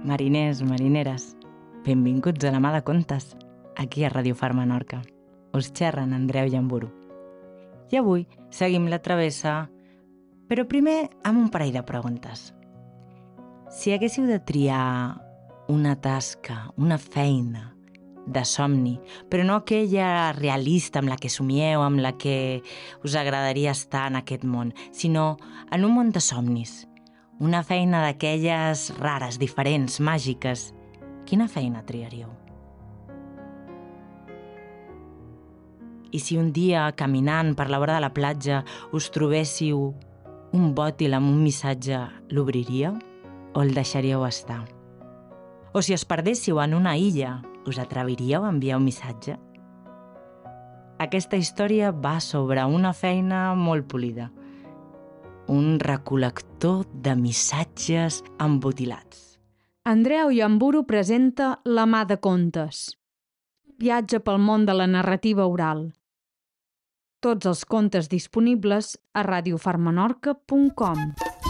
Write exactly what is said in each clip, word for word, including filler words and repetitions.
Mariners, marineres, benvinguts a la Mà de Contes, aquí a Ràdio Far Menorca. Us xerren Andreu i Llamburu. I avui seguim la travessa, però primer amb un parell de preguntes. Si haguéssiu de triar una tasca, una feina de somni, però no aquella realista amb la que somieu, amb la que us agradaria estar en aquest món, sinó en un món de somnis, una feina d'aquelles rares, diferents, màgiques, quina feina triaríeu? I si un dia, caminant per la vora de la platja, us trobéssiu un bòtil amb un missatge, l'obriríeu o el deixaríeu estar? O si es perdéssiu en una illa, us atreviríeu a enviar un missatge? Aquesta història va sobre una feina molt polida, un recol·lector de missatges embotilats. Andreu Llamburu presenta La Mà de Contes. Viatge pel món de la narrativa oral. Tots els contes disponibles a radio far menorca punt com.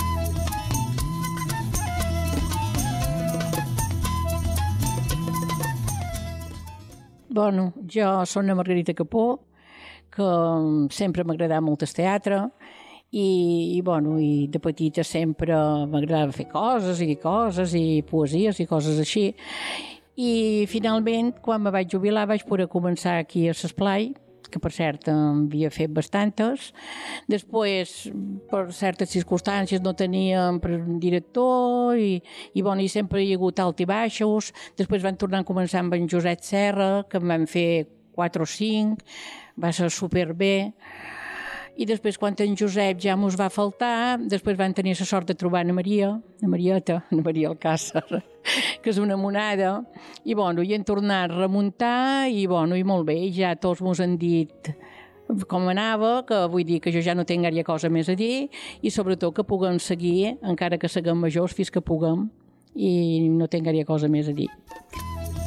Bueno, jo soc la Margarita Capó, que sempre m'ha agradat molt el teatre, i, i, bueno, i de petita sempre m'agradava fer coses i dir coses i poesies i coses així. I finalment, quan me vaig jubilar, vaig poder començar aquí a l'Esplai, que per cert en havia fet bastantes. Després, per certes circumstàncies, no teníem director i, i, bueno, i sempre hi ha hagut alt i baixos. Després van tornar a començar amb en Josep Serra, que en van fer quatre o cinc, va ser superbé. I després, quan en Josep ja mos va faltar, després van tenir la sort de trobar na Maria, na Marieta, na Maria Alcàsser, que és una monada, i, bueno, i hem tornat a remuntar, i, bueno, i molt bé, ja tots mos han dit com anava, que vull dir que jo ja no tinc gaire cosa més a dir, i sobretot que puguem seguir, encara que siguem majors, fins que puguem, i no tinc gaire cosa més a dir.